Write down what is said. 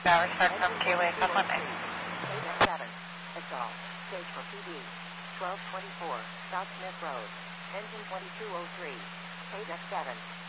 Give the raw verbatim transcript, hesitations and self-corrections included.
Bowers Park from Gateway, Southland. eight F seven, Exalt, stage for P D, twelve twenty-four, South Smith Road, engine twenty-two oh three, eight F seven.